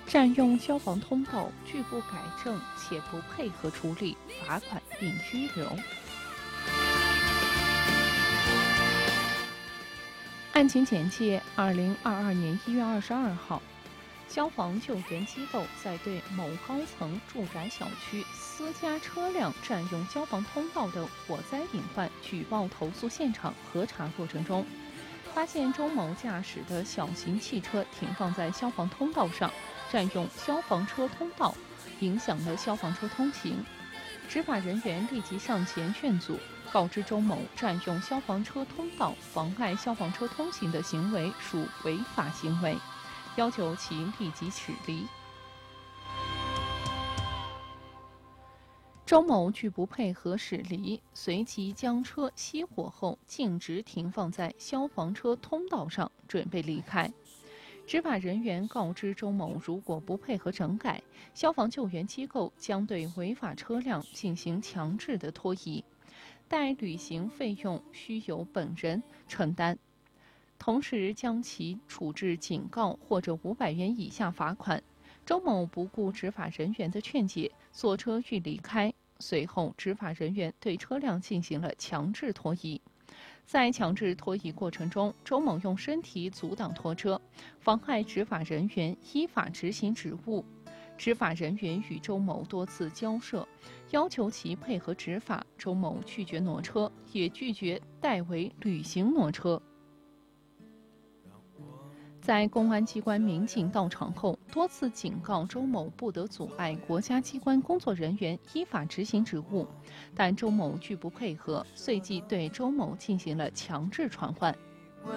占用消防通道拒不改正且不配合处理，罚款并拘留。案情简介：2022年1月22号，消防救援机构在对某高层住宅小区私家车辆占用消防通道的火灾隐患举报投诉现场核查过程中，发现周某驾驶的小型汽车停放在消防通道上，占用消防车通道，影响了消防车通行。执法人员立即上前劝阻，告知周某占用消防车通道妨碍消防车通行的行为属违法行为，要求其立即驶离。周某拒不配合驶离，随即将车熄火后径直停放在消防车通道上，准备离开。执法人员告知周某，如果不配合整改，消防救援机构将对违法车辆进行强制的拖移，待履行费用需由本人承担，同时将其处置警告或者500元以下罚款。周某不顾执法人员的劝解，坐车欲离开。随后，执法人员对车辆进行了强制拖移。在强制拖移过程中，周某用身体阻挡拖车，妨碍执法人员依法执行职务。执法人员与周某多次交涉，要求其配合执法，周某拒绝挪车，也拒绝代为履行挪车。在公安机关民警到场后，多次警告周某不得阻碍国家机关工作人员依法执行职务，但周某拒不配合，随即对周某进行了强制传唤。